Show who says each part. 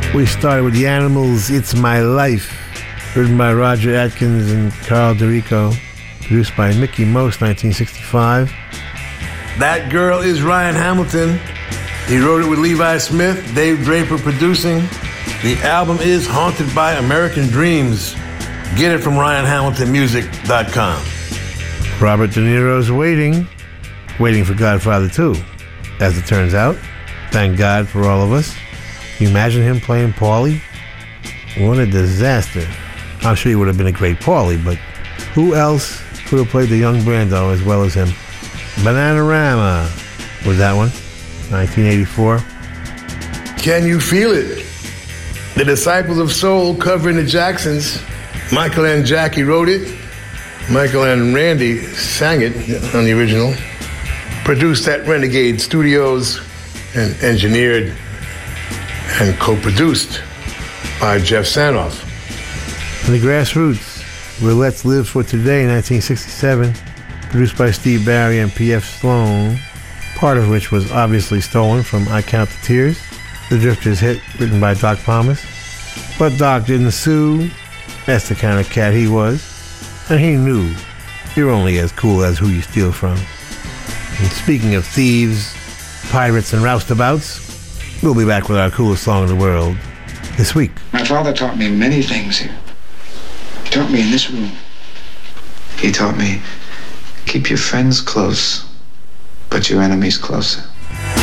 Speaker 1: We started with the Animals, It's My Life, written by Roger Atkins and Carl DeRico, produced by Mickey Most, 1965. That Girl is Ryan Hamilton. He wrote it with Levi Smith, Dave Draper producing. The album is Haunted by American Dreams. Get it from RyanHamiltonMusic.com. Robert De Niro's waiting for Godfather 2. As it turns out, thank God for all of us. Can you imagine him playing Paulie? What a disaster. I'm sure he would have been a great Paulie, but who else could have played the young Brando as well as him? Bananarama was that one, 1984. Can You Feel It? The Disciples of Soul covering the Jacksons. Michael and Jackie wrote it. Michael and Randy sang it on the original. Produced at Renegade Studios and engineered and co-produced by Jeff Sanoff. And the Grassroots, where Let's Live for Today, 1967, produced by Steve Barry and P.F. Sloan, part of which was obviously stolen from I Count the Tears, the Drifters hit written by Doc Pomus. But Doc didn't sue. That's the kind of cat he was. And he knew you're only as cool as who you steal from. And speaking of thieves, pirates, and roustabouts, we'll be back with our coolest song in the world this week.
Speaker 2: My father taught me many things here. He taught me in this room. He taught me, keep your friends close, but your enemies closer.